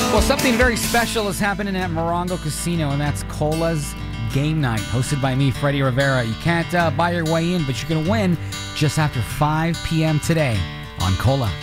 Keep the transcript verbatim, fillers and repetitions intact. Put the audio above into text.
Well, something very special is happening at Morongo Casino, and that's Cola's Game Night, hosted by me, Freddie Rivera. You can't uh, buy your way in, but you can win just after five p.m. today on Cola.